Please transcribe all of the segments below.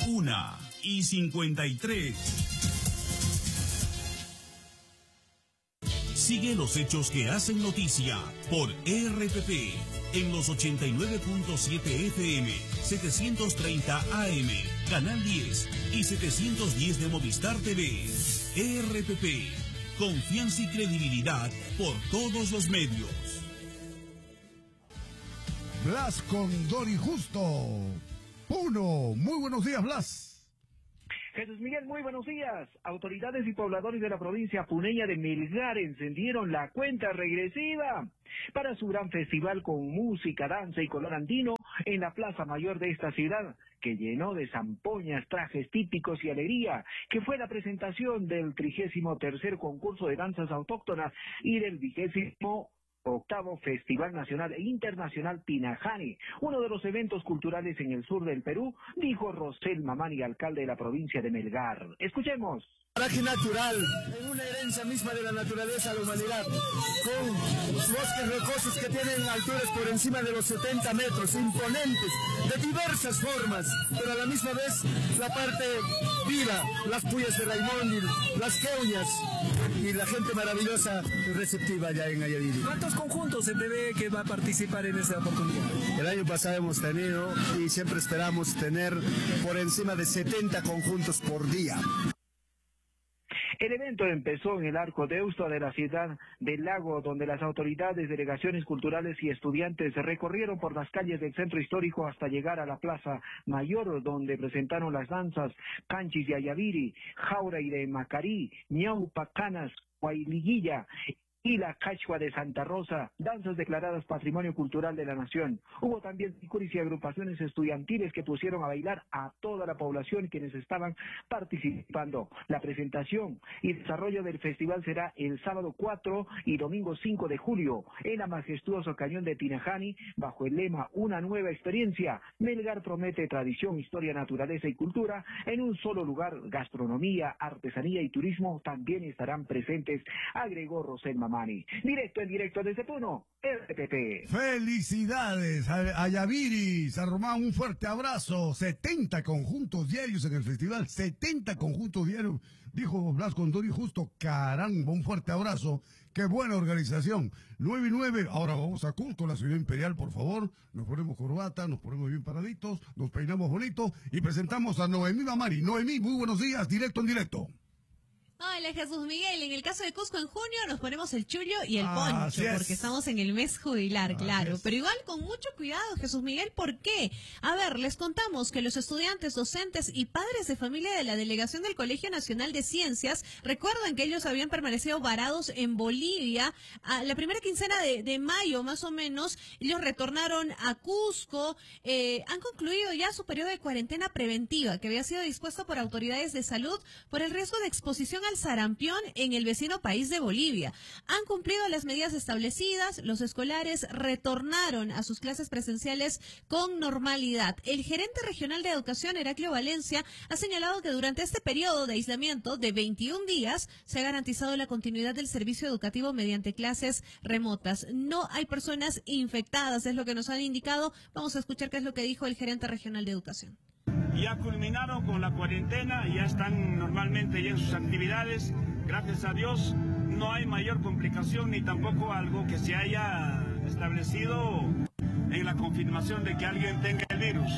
1:53. Sigue los hechos que hacen noticia por RPP en los 89.7 FM, 730 AM, Canal 10 y 710 de Movistar TV. RPP, confianza y credibilidad por todos los medios. Blas Condori Justo. Puno. Muy buenos días, Blas. Jesús Miguel, muy buenos días. Autoridades y pobladores de la provincia puneña de Melgar encendieron la cuenta regresiva para su gran festival con música, danza y color andino en la plaza mayor de esta ciudad, que llenó de zampoñas, trajes típicos y alegría, que fue la presentación del 33º concurso de danzas autóctonas y del 28º Festival Nacional e Internacional Tinajani, uno de los eventos culturales en el sur del Perú, dijo Rosel Mamani, alcalde de la provincia de Melgar. Escuchemos. Paraje natural, en una herencia misma de la naturaleza de la humanidad, con bosques rocosos que tienen alturas por encima de los 70 metros, imponentes, de diversas formas, pero a la misma vez la parte viva, las puyas de Raimondi, las queuñas y la gente maravillosa receptiva allá en Ayaviri. ¿Cuántos conjuntos se prevé que va a participar en esa oportunidad? El año pasado hemos tenido y siempre esperamos tener por encima de 70 conjuntos por día. El evento empezó en el Arco de Deusto de la ciudad del Lago, donde las autoridades, delegaciones culturales y estudiantes recorrieron por las calles del centro histórico hasta llegar a la Plaza Mayor, donde presentaron las danzas Canchis de Ayaviri, Jaura y de Macarí, Ñaupa, Canas, Huayliguilla y la Cachua de Santa Rosa, danzas declaradas Patrimonio Cultural de la Nación. Hubo también sicuris y agrupaciones estudiantiles que pusieron a bailar a toda la población quienes estaban participando. La presentación y desarrollo del festival será el sábado 4 y domingo 5 de julio en la majestuoso cañón de Tinajani, bajo el lema Una nueva experiencia. Melgar promete tradición, historia, naturaleza y cultura en un solo lugar. Gastronomía, artesanía y turismo también estarán presentes, agregó Rosel Mamani. Directo en directo desde Puno, RPP. Felicidades a Ayaviri, San Román, un fuerte abrazo. 70 conjuntos diarios en el festival, 70 conjuntos diarios, dijo Blas Condori Justo. Caramba, un fuerte abrazo. Qué buena organización. 9:09, ahora vamos a Cusco, la ciudad imperial, por favor. Nos ponemos corbata, nos ponemos bien paraditos, nos peinamos bonito y presentamos a Noemí Mamani. Noemí, muy buenos días, directo en directo. Hola Jesús Miguel, en el caso de Cusco en junio nos ponemos el chullo y el poncho, porque estamos en el mes jubilar, claro, pero igual con mucho cuidado Jesús Miguel, ¿por qué? A ver, les contamos que los estudiantes, docentes y padres de familia de la delegación del Colegio Nacional de Ciencias, recuerdan que ellos habían permanecido varados en Bolivia a la primera quincena de mayo más o menos. Ellos retornaron a Cusco, han concluido ya su periodo de cuarentena preventiva que había sido dispuesto por autoridades de salud por el riesgo de exposición al sarampión en el vecino país de Bolivia. Han cumplido las medidas establecidas, los escolares retornaron a sus clases presenciales con normalidad. El gerente regional de educación, Heraclio Valencia, ha señalado que durante este periodo de aislamiento de 21 días se ha garantizado la continuidad del servicio educativo mediante clases remotas. No hay personas infectadas, es lo que nos han indicado. Vamos a escuchar qué es lo que dijo el gerente regional de educación. Ya culminaron con la cuarentena, ya están normalmente ya en sus actividades, gracias a Dios no hay mayor complicación ni tampoco algo que se haya establecido en la confirmación de que alguien tenga el virus.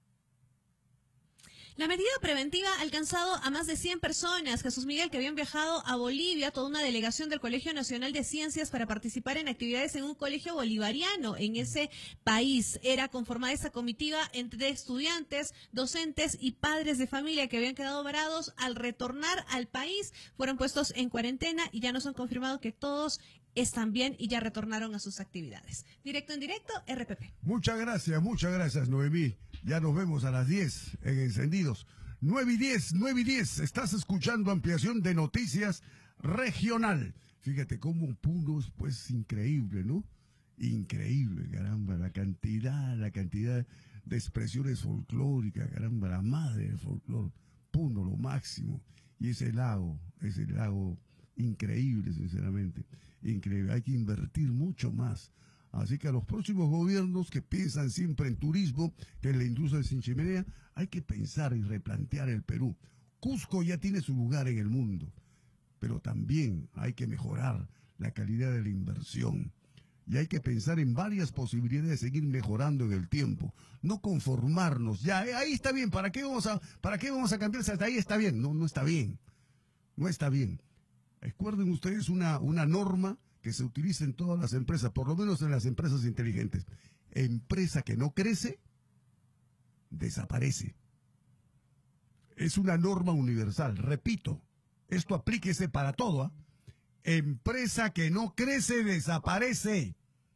La medida preventiva ha alcanzado a más de 100 personas, Jesús Miguel, que habían viajado a Bolivia, toda una delegación del Colegio Nacional de Ciencias para participar en actividades en un colegio bolivariano en ese país. Era conformada esa comitiva entre estudiantes, docentes y padres de familia que habían quedado varados. Al retornar al país fueron puestos en cuarentena y ya nos han confirmado que todos están bien y ya retornaron a sus actividades. Directo en directo, RPP. Muchas gracias, Noemí. Ya nos vemos a las 10 en Encendidos. 9:10. Estás escuchando ampliación de noticias regional. Fíjate cómo Puno es pues increíble, ¿no? Increíble, caramba, la cantidad de expresiones folclóricas, caramba, la madre del folclore. Puno, lo máximo. Y ese lago increíble, sinceramente. Increíble. Hay que invertir mucho más. Así que a los próximos gobiernos que piensan siempre en turismo, que en la industria sin chimenea, hay que pensar y replantear el Perú. Cusco ya tiene su lugar en el mundo, pero también hay que mejorar la calidad de la inversión. Y hay que pensar en varias posibilidades de seguir mejorando en el tiempo. No conformarnos. Ya, ahí está bien. ¿Para qué vamos a cambiarse? Hasta ahí está bien. No, no está bien. No está bien. Recuerden ustedes una norma que se utiliza en todas las empresas, por lo menos en las empresas inteligentes. Empresa que no crece, desaparece. Es una norma universal. Repito, esto aplíquese para todo, ¿ah? Empresa que no crece, desaparece.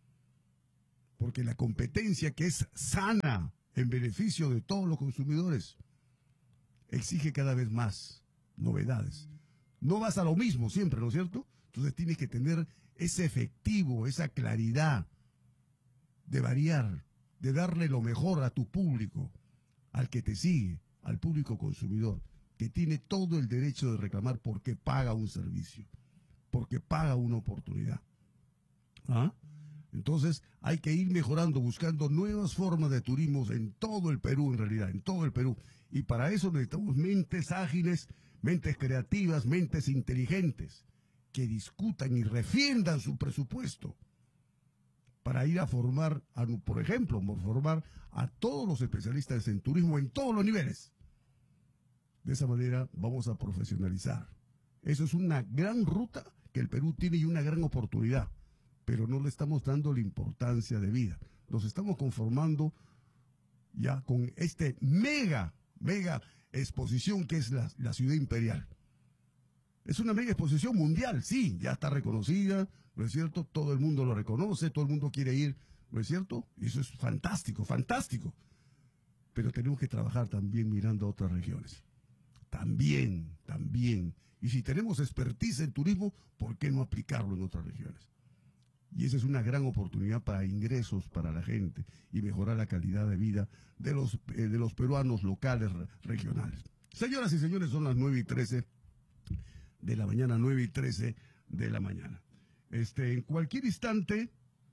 Porque la competencia, que es sana en beneficio de todos los consumidores, exige cada vez más novedades. No vas a lo mismo siempre, ¿no es cierto? Entonces tienes que tener ese efectivo, esa claridad de variar, de darle lo mejor a tu público, al que te sigue, al público consumidor, que tiene todo el derecho de reclamar porque paga un servicio, porque paga una oportunidad. ¿Ah? Entonces hay que ir mejorando, buscando nuevas formas de turismo en todo el Perú, en realidad, en todo el Perú. Y para eso necesitamos mentes ágiles, mentes creativas, mentes inteligentes, que discutan y refiendan su presupuesto para ir a formar, por ejemplo, formar a todos los especialistas en turismo en todos los niveles. De esa manera vamos a profesionalizar. Eso es una gran ruta que el Perú tiene y una gran oportunidad, pero no le estamos dando la importancia de vida. Nos estamos conformando ya con este mega exposición que es la ciudad imperial. Es una mega exposición mundial, sí, ya está reconocida, ¿no es cierto? Todo el mundo lo reconoce, todo el mundo quiere ir, ¿no es cierto? Y eso es fantástico, fantástico. Pero tenemos que trabajar también mirando a otras regiones. También. Y si tenemos expertise en turismo, ¿por qué no aplicarlo en otras regiones? Y esa es una gran oportunidad para ingresos para la gente y mejorar la calidad de vida de los peruanos locales, regionales. Señoras y señores, son las 9:13 de la mañana, 9:13 de la mañana. En cualquier instante,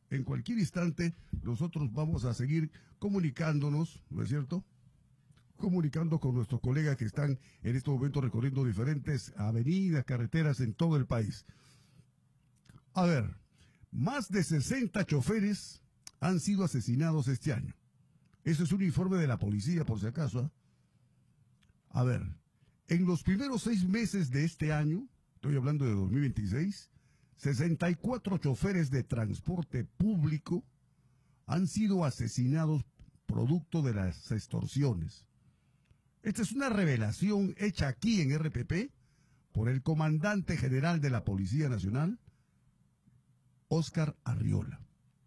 nosotros vamos a seguir comunicándonos, ¿no es cierto? Comunicando con nuestros colegas que están en este momento recorriendo diferentes avenidas, carreteras en todo el país. A ver, más de 60 choferes han sido asesinados este año. Eso es un informe de la policía, por si acaso, ¿eh? A ver, en los primeros 6 meses de este año, estoy hablando de 2026, 64 choferes de transporte público han sido asesinados producto de las extorsiones. Esta es una revelación hecha aquí en RPP por el comandante general de la Policía Nacional, Óscar Arriola.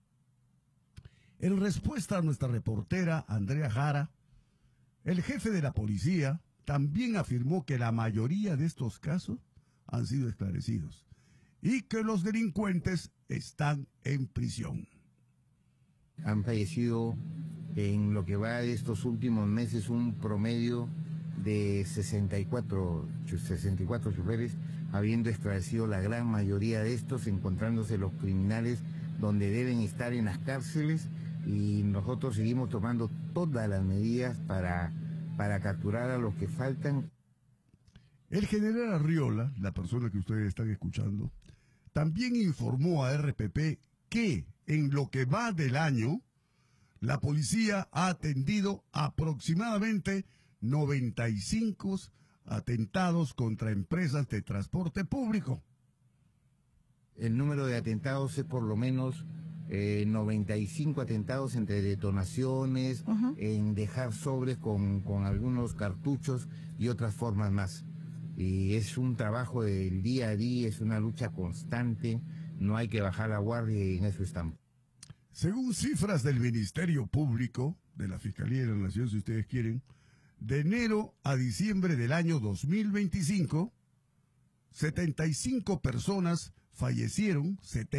En respuesta a nuestra reportera Andrea Jara, el jefe de la policía también afirmó que la mayoría de estos casos han sido esclarecidos y que los delincuentes están en prisión. Han fallecido en lo que va de estos últimos meses un promedio de 64 choferes, habiendo esclarecido la gran mayoría de estos, encontrándose los criminales donde deben estar en las cárceles, y nosotros seguimos tomando todas las medidas para capturar a los que faltan. El general Arriola, la persona que ustedes están escuchando, también informó a RPP que en lo que va del año, la policía ha atendido aproximadamente 95 atentados contra empresas de transporte público. El número de atentados es por lo menos 95 atentados entre detonaciones, en dejar sobres con algunos cartuchos y otras formas más. Y es un trabajo del día a día, es una lucha constante, no hay que bajar la guardia y en eso estamos. Según cifras del Ministerio Público, de la Fiscalía de la Nación, si ustedes quieren, de enero a diciembre del año 2025, 75 personas fallecieron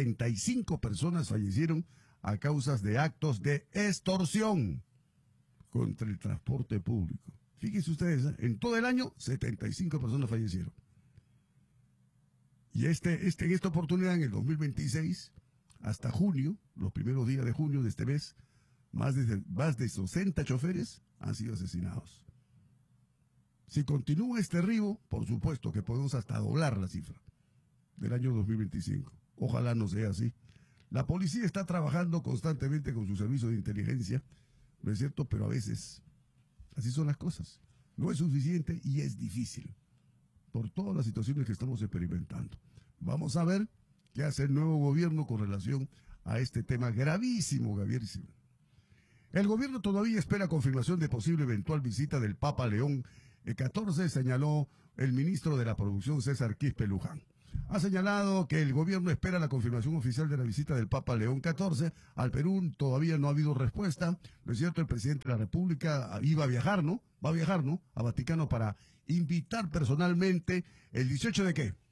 a causa de actos de extorsión contra el transporte público. Fíjense ustedes, en todo el año, 75 personas fallecieron. Y en esta oportunidad, en el 2026, hasta junio, los primeros días de junio de este mes, más de 60 choferes han sido asesinados. Si continúa este ritmo, por supuesto que podemos hasta doblar la cifra del año 2025. Ojalá no sea así. La policía está trabajando constantemente con su servicio de inteligencia, ¿no es cierto? Pero a veces, así son las cosas. No es suficiente y es difícil, por todas las situaciones que estamos experimentando. Vamos a ver qué hace el nuevo gobierno con relación a este tema gravísimo, gravísimo. El gobierno todavía espera confirmación de posible eventual visita del Papa León XIV, señaló el ministro de la Producción, César Quispe Luján. Ha señalado que el gobierno espera la confirmación oficial de la visita del Papa León XIV al Perú. Todavía no ha habido respuesta. ¿No es cierto? El presidente de la República iba a viajar, ¿no? Va a viajar, ¿no? A Vaticano para invitar personalmente el 18 de qué?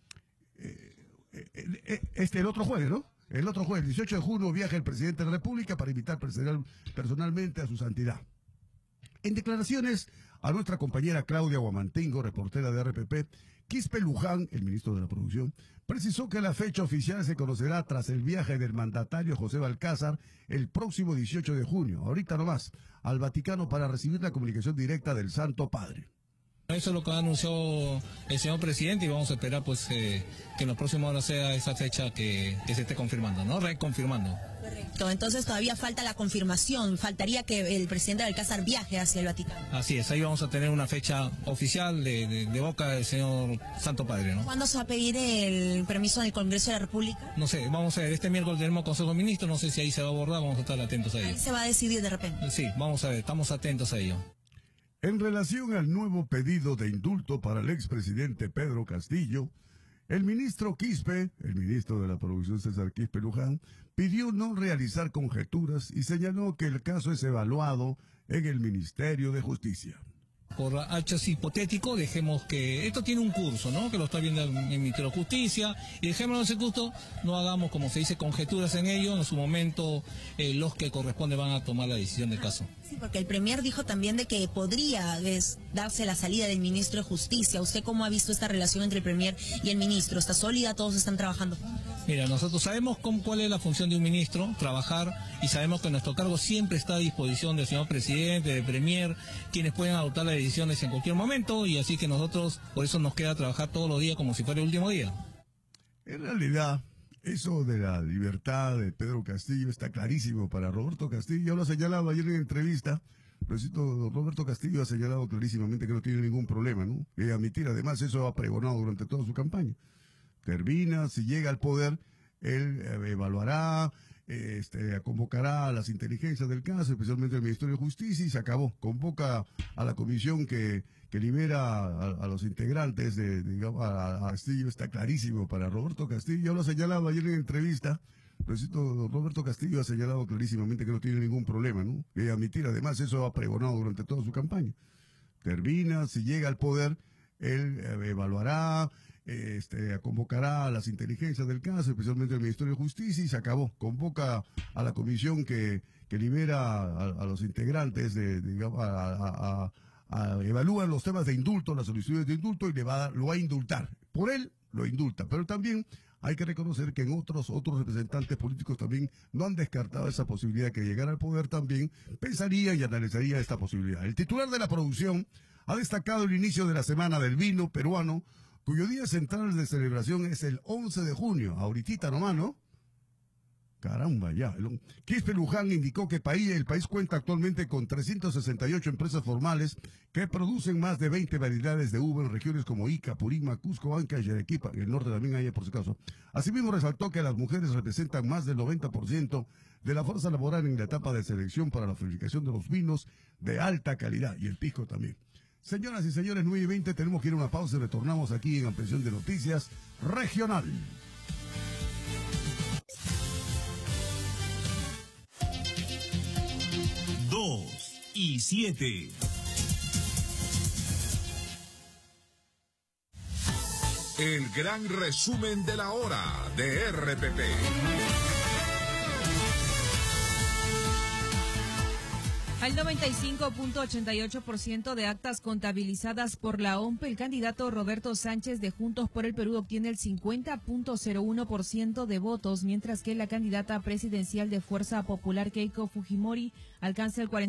El otro jueves, ¿no? El otro jueves, el 18 de junio, viaja el presidente de la República para invitar personalmente a su santidad. En declaraciones a nuestra compañera Claudia Guamantingo, reportera de RPP, Quispe Luján, el ministro de la Producción, precisó que la fecha oficial se conocerá tras el viaje del mandatario José Balcázar el próximo 18 de junio, ahorita nomás, al Vaticano para recibir la comunicación directa del Santo Padre. Eso es lo que anunció el señor presidente y vamos a esperar pues que en los próximos horas sea esa fecha que se esté confirmando, ¿no? Reconfirmando. Correcto, entonces todavía falta la confirmación, faltaría que el presidente de Alcázar viaje hacia el Vaticano. Así es, ahí vamos a tener una fecha oficial de boca del señor Santo Padre, ¿no? ¿Cuándo se va a pedir el permiso del Congreso de la República? No sé, vamos a ver, este miércoles tenemos Consejo de Ministros, no sé si ahí se va a abordar, vamos a estar atentos a ello. Ahí se va a decidir de repente. Sí, vamos a ver, estamos atentos a ello. En relación al nuevo pedido de indulto para el expresidente Pedro Castillo, el ministro Quispe, el ministro de la Producción César Quispe Luján, pidió no realizar conjeturas y señaló que el caso es evaluado en el Ministerio de Justicia. Por hachas hipotético, dejemos que esto tiene un curso, ¿no? Que lo está viendo el Ministerio de Justicia, y dejémoslo ese curso, no hagamos, como se dice, conjeturas en ello. En su momento, los que corresponde van a tomar la decisión del caso. Sí, porque el premier dijo también de que podría darse la salida del ministro de Justicia. ¿Usted cómo ha visto esta relación entre el premier y el ministro? ¿Está sólida? ¿Todos están trabajando? Mira, nosotros sabemos cuál es la función de un ministro, trabajar, y sabemos que nuestro cargo siempre está a disposición del señor presidente, del premier, quienes pueden adoptar las decisiones en cualquier momento, y así que nosotros, por eso nos queda trabajar todos los días como si fuera el último día. En realidad, eso de la libertad de Pedro Castillo está clarísimo para Roberto Castillo. Ya lo ha señalado ayer en entrevista. Roberto Castillo ha señalado clarísimamente que no tiene ningún problema, ¿no? Y admitir, además, eso ha pregonado durante toda su campaña. Termina, si llega al poder, él evaluará, convocará a las inteligencias del caso, especialmente el Ministerio de Justicia, y se acabó. Convoca a la comisión que libera a los integrantes a Castillo. Está clarísimo para Roberto Castillo. Ya lo ha señalado ayer en entrevista. Roberto Castillo ha señalado clarísimamente que no tiene ningún problema, ¿no? Y admitir, además, eso ha pregonado durante toda su campaña. Termina, si llega al poder, él evaluará, convocará a las inteligencias del caso, especialmente el Ministerio de Justicia, y se acabó. Convoca a la comisión que libera a los integrantes, evalúan los temas de indulto, las solicitudes de indulto, y lo va a indultar. Por él lo indulta, pero también hay que reconocer que en otros representantes políticos también no han descartado esa posibilidad, que llegara al poder también pensaría y analizaría esta posibilidad. El titular de la producción ha destacado el inicio de la Semana del Vino Peruano, cuyo día central de celebración es el 11 de junio, ahorita nomás, ¿no? Caramba, ya. Quispe Luján indicó que el país cuenta actualmente con 368 empresas formales que producen más de 20 variedades de uva en regiones como Ica, Purima, Cusco, Anca y Arequipa. En el norte también hay, por si acaso. Asimismo, resaltó que las mujeres representan más del 90% de la fuerza laboral en la etapa de selección para la fabricación de los vinos de alta calidad, y el pisco también. Señoras y señores, 9:20, tenemos que ir a una pausa y retornamos aquí en Ampliación de Noticias Regional. Dos y 7. El gran resumen de la hora de RPP. Al 95.88% de actas contabilizadas por la OMP, el candidato Roberto Sánchez de Juntos por el Perú obtiene el 50.01% de votos, mientras que la candidata presidencial de Fuerza Popular Keiko Fujimori alcanza el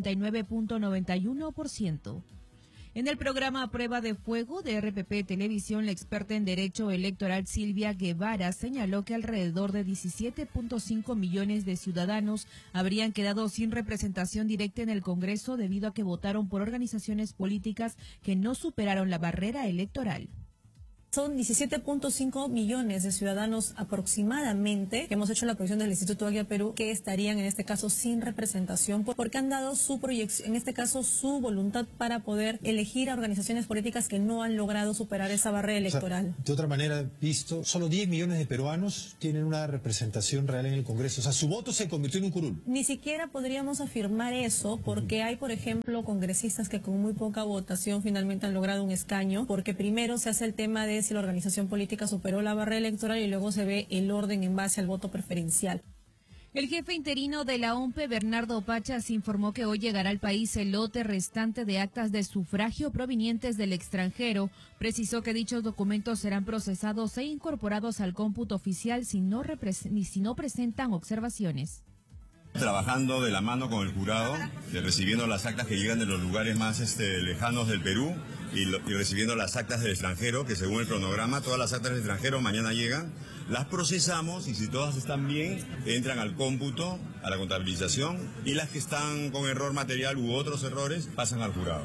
49.91%. En el programa Prueba de Fuego de RPP Televisión, la experta en Derecho Electoral Silvia Guevara señaló que alrededor de 17.5 millones de ciudadanos habrían quedado sin representación directa en el Congreso debido a que votaron por organizaciones políticas que no superaron la barrera electoral. Son 17.5 millones de ciudadanos aproximadamente, que hemos hecho la proyección del Instituto Águila Perú, que estarían en este caso sin representación, porque han dado su proyección, en este caso su voluntad para poder elegir a organizaciones políticas que no han logrado superar esa barrera electoral. O sea, de otra manera, visto, solo 10 millones de peruanos tienen una representación real en el Congreso. O sea, su voto se convirtió en un curul. Ni siquiera podríamos afirmar eso, porque hay, por ejemplo, congresistas que con muy poca votación finalmente han logrado un escaño, porque primero se hace el tema de si la organización política superó la barrera electoral y luego se ve el orden en base al voto preferencial. El jefe interino de la OMP, Bernardo Pachas, informó que hoy llegará al país el lote restante de actas de sufragio provenientes del extranjero. Precisó que dichos documentos serán procesados e incorporados al cómputo oficial si no presentan observaciones. Trabajando de la mano con el jurado, recibiendo las actas que llegan de los lugares más lejanos del Perú y recibiendo las actas del extranjero, que según el cronograma, todas las actas del extranjero mañana llegan, las procesamos y si todas están bien, entran al cómputo, a la contabilización, y las que están con error material u otros errores pasan al jurado.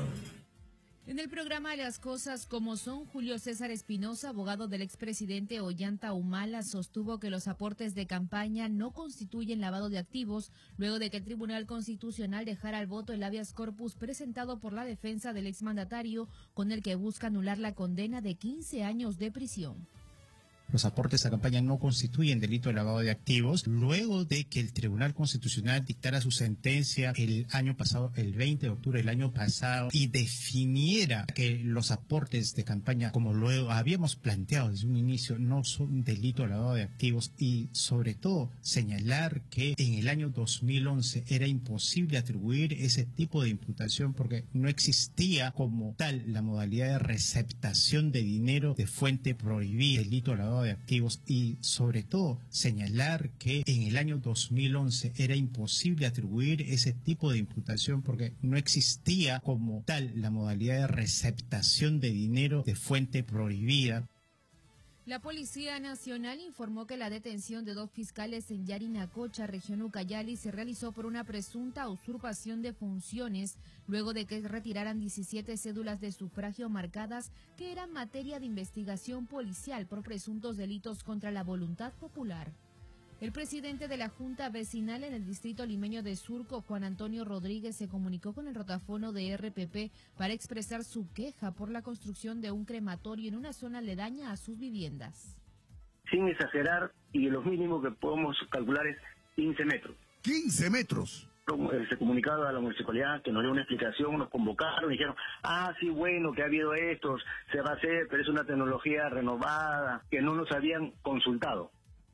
En el programa Las Cosas Como Son, Julio César Espinosa, abogado del expresidente Ollanta Humala, sostuvo que los aportes de campaña no constituyen lavado de activos, luego de que el Tribunal Constitucional dejara al voto el habeas corpus presentado por la defensa del exmandatario, con el que busca anular la condena de 15 años de prisión. Los aportes a campaña no constituyen delito de lavado de activos, luego de que el Tribunal Constitucional dictara su sentencia el año pasado, el 20 de octubre del año pasado, y definiera que los aportes de campaña, como luego habíamos planteado desde un inicio, no son delito de lavado de activos, y sobre todo señalar que en el año 2011 era imposible atribuir ese tipo de imputación porque no existía como tal la modalidad de receptación de dinero de fuente prohibida, delito de lavado de activos, y sobre todo señalar que en el año 2011 era imposible atribuir ese tipo de imputación porque no existía como tal la modalidad de receptación de dinero de fuente prohibida. La Policía Nacional informó que la detención de 2 fiscales en Yarinacocha, región Ucayali, se realizó por una presunta usurpación de funciones, luego de que retiraran 17 cédulas de sufragio marcadas que eran materia de investigación policial por presuntos delitos contra la voluntad popular. El presidente de la Junta Vecinal en el distrito limeño de Surco, Juan Antonio Rodríguez, se comunicó con el rotafono de RPP para expresar su queja por la construcción de un crematorio en una zona aledaña a sus viviendas. Sin exagerar, y lo mínimo que podemos calcular es 15 metros. ¡15 metros! Se comunicaron a la municipalidad que nos dio una explicación, nos convocaron, dijeron, sí, bueno, que ha habido esto, se va a hacer, pero es una tecnología renovada, que no nos habían consultado.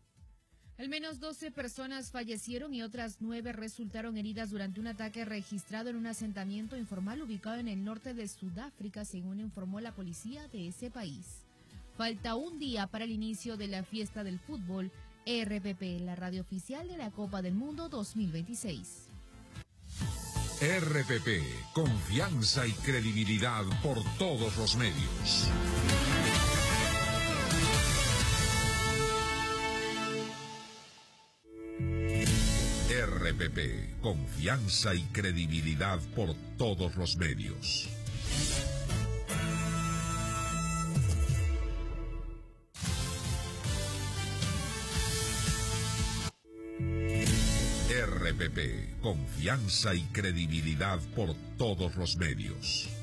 Al menos 12 personas fallecieron y otras 9 resultaron heridas durante un ataque registrado en un asentamiento informal ubicado en el norte de Sudáfrica, según informó la policía de ese país. Falta un día para el inicio de la fiesta del fútbol. RPP, la radio oficial de la Copa del Mundo 2026. RPP, confianza y credibilidad por todos los medios. RPP, confianza y credibilidad por todos los medios. RPP, confianza y credibilidad por todos los medios.